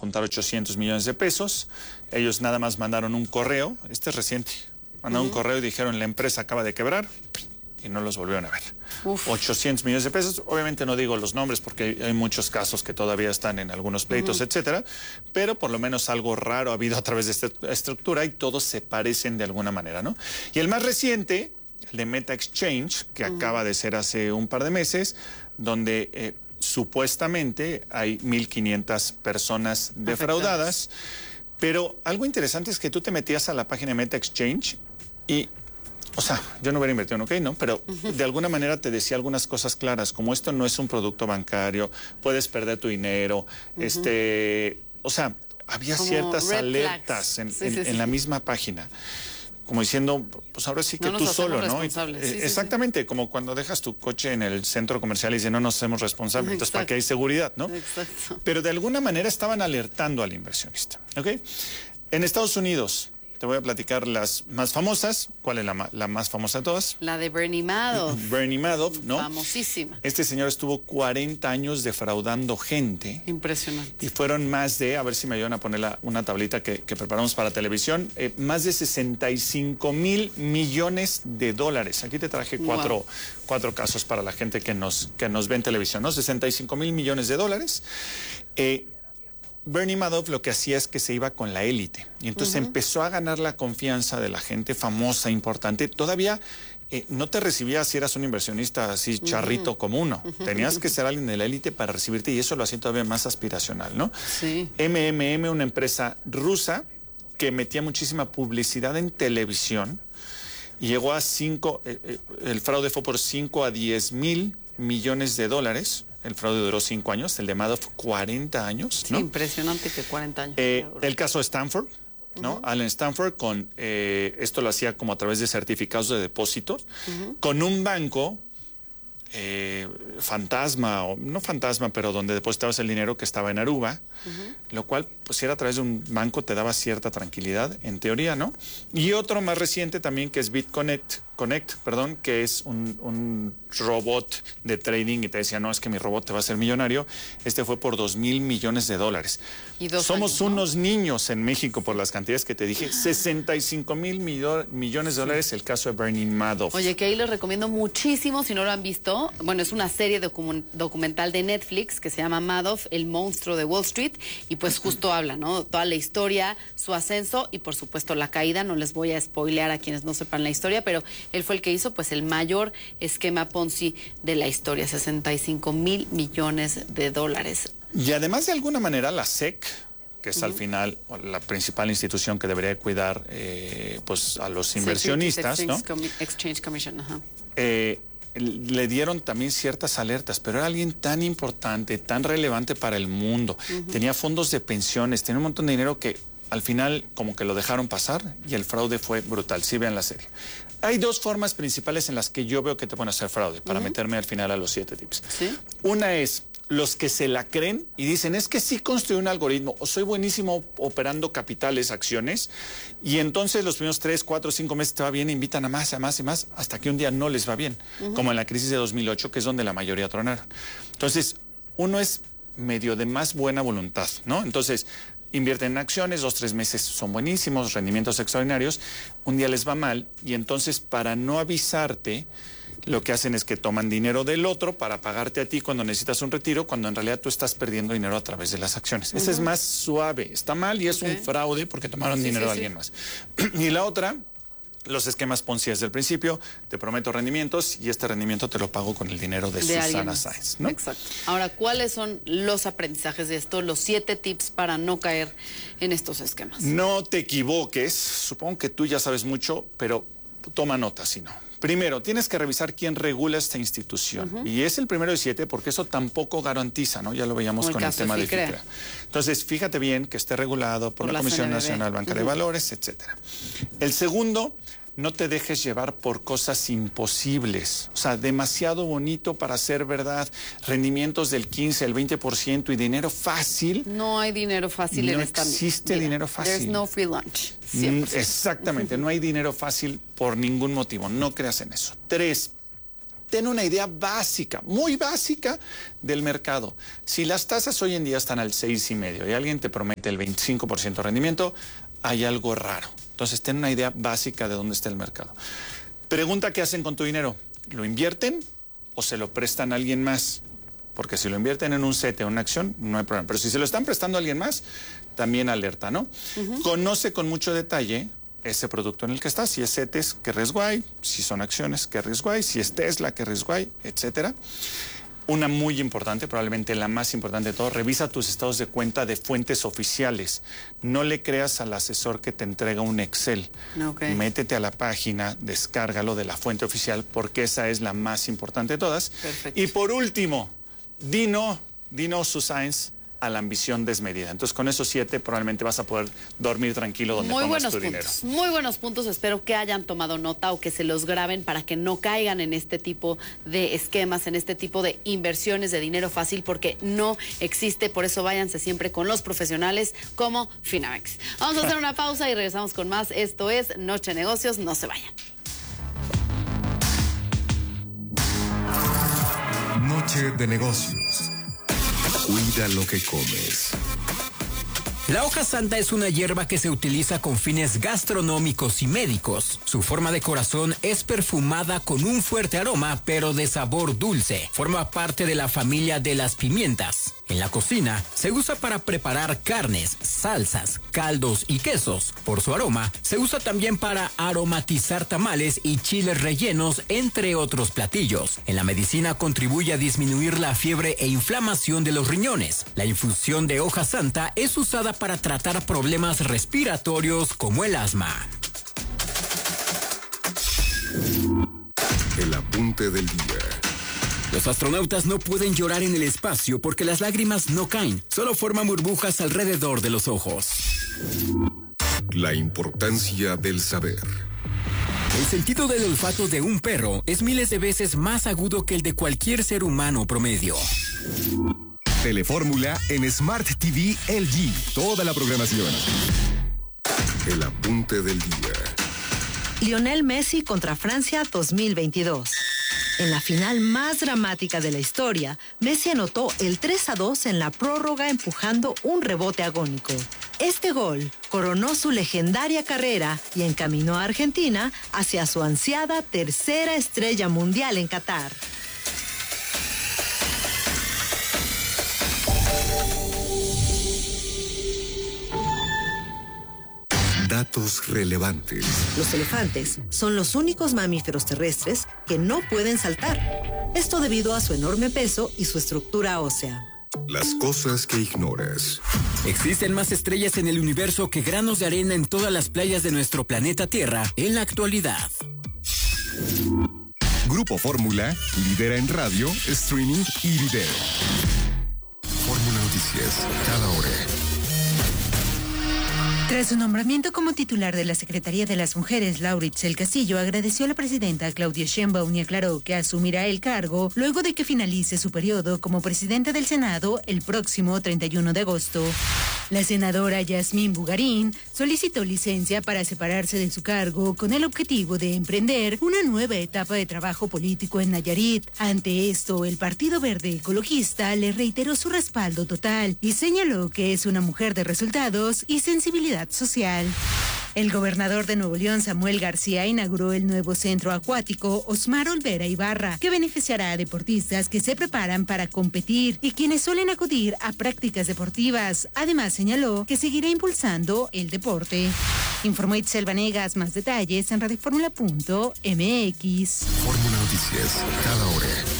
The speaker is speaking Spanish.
juntar 800 millones de pesos. Ellos nada más mandaron un correo, este es reciente, mandaron un correo y dijeron la empresa acaba de quebrar y no los volvieron a ver. 800 millones de pesos, obviamente no digo los nombres porque hay muchos casos que todavía están en algunos pleitos, etcétera, pero por lo menos algo raro ha habido a través de esta estructura y todos se parecen de alguna manera, ¿no? Y el más reciente, el de Meta Exchange, que acaba de ser hace un par de meses, donde supuestamente hay 1,500 personas defraudadas, pero algo interesante es que tú te metías a la página de Meta Exchange y, o sea, yo no hubiera invertido en OK, ¿no? Pero de alguna manera te decía algunas cosas claras, como esto no es un producto bancario, puedes perder tu dinero, o sea, había como ciertas alertas en la misma página. Como diciendo, pues ahora sí que tú solo, ¿no? Exactamente, como cuando dejas tu coche en el centro comercial y dicen, no nos hacemos responsables, entonces para que hay seguridad, ¿no? Exacto. Pero de alguna manera estaban alertando al inversionista, ¿ok? En Estados Unidos, te voy a platicar las más famosas. ¿Cuál es la más famosa de todas? La de Bernie Madoff. Bernie Madoff, ¿no? Famosísima. Este señor estuvo 40 años defraudando gente. Impresionante. Y fueron más de, a ver si me ayudan a poner una tablita que preparamos para televisión, más de 65,000 millones de dólares. Aquí te traje cuatro casos para la gente que nos ve en televisión, ¿no? 65,000 millones de dólares. Bernie Madoff lo que hacía es que se iba con la élite y entonces empezó a ganar la confianza de la gente famosa, importante. Todavía no te recibías si eras un inversionista así charrito como uno. Tenías que ser alguien de la élite para recibirte y eso lo hacía todavía más aspiracional, ¿no? Sí. una empresa rusa que metía muchísima publicidad en televisión y llegó a el fraude fue por 5 a 10 mil millones de dólares. El fraude duró 5 años, el de Madoff 40 años, ¿no? Sí, impresionante que 40 años. El caso de Stanford, ¿no? Alan Stanford, esto lo hacía como a través de certificados de depósitos, con un banco fantasma, o no fantasma, pero donde depositabas el dinero que estaba en Aruba, lo cual, pues si era a través de un banco, te daba cierta tranquilidad, en teoría, ¿no? Y otro más reciente también, que es BitConnect, que es un robot de trading y te decía, no, es que mi robot te va a hacer millonario. Este fue por 2,000 millones de dólares. Somos unos niños en México por las cantidades que te dije. 65,000 millones de dólares el caso de Bernie Madoff. Oye, que ahí les recomiendo muchísimo, si no lo han visto. Bueno, es una serie documental de Netflix que se llama Madoff, el monstruo de Wall Street, y pues justo habla, ¿no? Toda la historia, su ascenso y por supuesto la caída. No les voy a spoilear a quienes no sepan la historia, pero él fue el que hizo pues el mayor esquema Ponzi de la historia, 65,000 millones de dólares. Y además, de alguna manera, la SEC, que es al final la principal institución que debería cuidar pues a los inversionistas, ¿no? Exchange Commission, le dieron también ciertas alertas, pero era alguien tan importante, tan relevante para el mundo. Tenía fondos de pensiones, tenía un montón de dinero que al final como que lo dejaron pasar y el fraude fue brutal. Sí, vean la serie. Hay dos formas principales en las que yo veo que te pueden hacer fraude, para meterme al final a los 7 tips. ¿Sí? Una es los que se la creen y dicen, es que sí construí un algoritmo, o soy buenísimo operando capitales, acciones, y entonces los primeros 3, 4, 5 meses te va bien, invitan a más, hasta que un día no les va bien, como en la crisis de 2008, que es donde la mayoría tronaron. Entonces, uno es medio de más buena voluntad, ¿no? Entonces, invierten en acciones, 2, 3 meses son buenísimos, rendimientos extraordinarios, un día les va mal, y entonces para no avisarte, lo que hacen es que toman dinero del otro para pagarte a ti cuando necesitas un retiro, cuando en realidad tú estás perdiendo dinero a través de las acciones. Ese es más suave, está mal y es un fraude porque tomaron dinero de alguien más. Y la otra, los esquemas Ponzi desde el principio, te prometo rendimientos y este rendimiento te lo pago con el dinero de Susana Sáenz, ¿no? Exacto. Ahora, ¿cuáles son los aprendizajes de esto, los 7 tips para no caer en estos esquemas? No te equivoques, supongo que tú ya sabes mucho, pero toma nota si no. Primero, tienes que revisar quién regula esta institución. Y es el primero de 7 porque eso tampoco garantiza, ¿no? Ya lo veíamos con el tema de FICRA. Entonces, fíjate bien que esté regulado por la Comisión Nacional Bancaria de Valores, etcétera. El segundo, no te dejes llevar por cosas imposibles. O sea, demasiado bonito para ser verdad. Rendimientos del 15, el 20% y dinero fácil. No hay dinero fácil en esta vida. No existe dinero fácil. There's no free lunch. Exactamente, no hay dinero fácil por ningún motivo. No creas en eso. 3, ten una idea básica, muy básica del mercado. Si las tasas hoy en día están al 6,5 y alguien te promete el 25% de rendimiento, hay algo raro. Entonces, ten una idea básica de dónde está el mercado. Pregunta qué hacen con tu dinero. ¿Lo invierten o se lo prestan a alguien más? Porque si lo invierten en un CETE o una acción, no hay problema. Pero si se lo están prestando a alguien más, también alerta, ¿no? Conoce con mucho detalle ese producto en el que estás. Si es CETES, qué riesgo hay. Si son acciones, qué riesgo hay. Si es Tesla, qué riesgo hay, etcétera. Una muy importante, probablemente la más importante de todo, revisa tus estados de cuenta de fuentes oficiales. No le creas al asesor que te entrega un Excel. Okay. Métete a la página, descárgalo de la fuente oficial, porque esa es la más importante de todas. Perfecto. Y por último, di no, Susains, a la ambición desmedida. Entonces, con esos 7 probablemente vas a poder dormir tranquilo donde pongas tu dinero. Muy buenos puntos. Espero que hayan tomado nota o que se los graben para que no caigan en este tipo de esquemas, en este tipo de inversiones de dinero fácil, porque no existe. Por eso váyanse siempre con los profesionales como Finamex. Vamos a hacer una pausa y regresamos con más. Esto es Noche de Negocios. No se vayan. Noche de Negocios. Cuida lo que comes. La hoja santa es una hierba que se utiliza con fines gastronómicos y médicos. Su forma de corazón es perfumada con un fuerte aroma, pero de sabor dulce. Forma parte de la familia de las pimientas. En la cocina se usa para preparar carnes, salsas, caldos y quesos. Por su aroma, se usa también para aromatizar tamales y chiles rellenos, entre otros platillos. En la medicina contribuye a disminuir la fiebre e inflamación de los riñones. La infusión de hoja santa es usada para tratar problemas respiratorios como el asma. El apunte del día. Los astronautas no pueden llorar en el espacio porque las lágrimas no caen, solo forman burbujas alrededor de los ojos. La importancia del saber. El sentido del olfato de un perro es miles de veces más agudo que el de cualquier ser humano promedio. Telefórmula en Smart TV LG. Toda la programación. El apunte del día. Lionel Messi contra Francia 2022. En la final más dramática de la historia, Messi anotó el 3-2 en la prórroga empujando un rebote agónico. Este gol coronó su legendaria carrera y encaminó a Argentina hacia su ansiada tercera estrella mundial en Qatar. Datos relevantes. Los elefantes son los únicos mamíferos terrestres que no pueden saltar. Esto debido a su enorme peso y su estructura ósea. Las cosas que ignoras. Existen más estrellas en el universo que granos de arena en todas las playas de nuestro planeta Tierra en la actualidad. Grupo Fórmula lidera en radio, streaming y video. Fórmula Noticias, cada hora. Tras su nombramiento como titular de la Secretaría de las Mujeres, Laura Itzel Castillo agradeció a la presidenta Claudia Sheinbaum y aclaró que asumirá el cargo luego de que finalice su periodo como presidenta del Senado el próximo 31 de agosto. La senadora Yasmín Bugarín solicitó licencia para separarse de su cargo con el objetivo de emprender una nueva etapa de trabajo político en Nayarit. Ante esto, el Partido Verde Ecologista le reiteró su respaldo total y señaló que es una mujer de resultados y sensibilidad social. El gobernador de Nuevo León, Samuel García, inauguró el nuevo centro acuático Osmar Olvera Ibarra, que beneficiará a deportistas que se preparan para competir y quienes suelen acudir a prácticas deportivas. Además, señaló que seguirá impulsando el deporte. Informó Itzel Vanegas. Más detalles en radioformula.mx. Fórmula Noticias, cada hora.